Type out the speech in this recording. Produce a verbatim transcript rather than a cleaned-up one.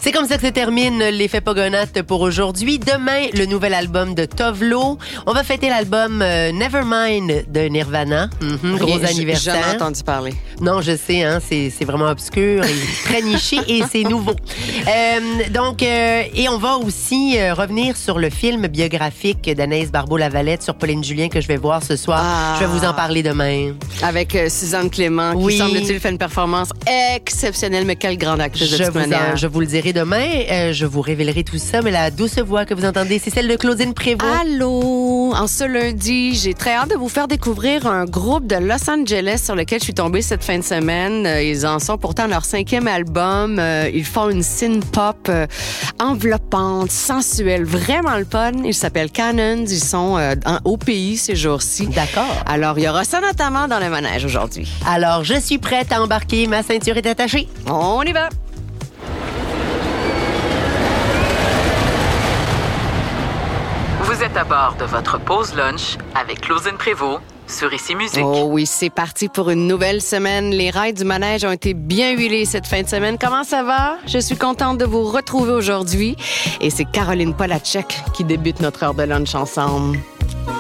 C'est comme ça que se termine l'effet Pogonates pour aujourd'hui. Demain, le nouvel album de Tovlo. On va fêter l'album euh, Nevermind de Nirvana. Mm-hmm, gros Rien, anniversaire. J'ai jamais entendu parler. Non, je sais, hein, c'est, c'est vraiment obscur et très niché et c'est nouveau. Euh, donc, euh, et on va aussi euh, revenir sur le film biographique d'Anaïs Barbeau-Lavalette sur Pauline Julien que je vais voir ce soir. Ah. Je vais vous en parler demain. Avec euh, Suzanne Clément, qui Oui. semble-t-il fait une performance exceptionnelle, mais quelle grande actrice de Je toute vous, manière. en- je vous le dirai demain. Euh, je vous révélerai tout ça, mais la douce voix que vous entendez, c'est celle de Claudine Prévost. Allô! En ce lundi, j'ai très hâte de vous faire découvrir un groupe de Los Angeles sur lequel je suis tombée cette fin de semaine. Euh, Ils en sont pourtant à leur cinquième album. Euh, Ils font une synth-pop euh, enveloppante, sensuelle, vraiment le fun. Ils s'appellent Cannons. Ils sont euh, en- au pays ces jours-ci. D'accord. Alors, il y aura ça notamment dans le manège aujourd'hui. Alors, je suis prête à embarquer. Ma ceinture est attachée. On y va! Vous êtes à bord de votre pause lunch avec Claudine Prévost sur Ici Musique. Oh oui, c'est parti pour une nouvelle semaine. Les rails du manège ont été bien huilés cette fin de semaine. Comment ça va? Je suis contente de vous retrouver aujourd'hui. Et c'est Caroline Polachek qui débute notre heure de lunch ensemble.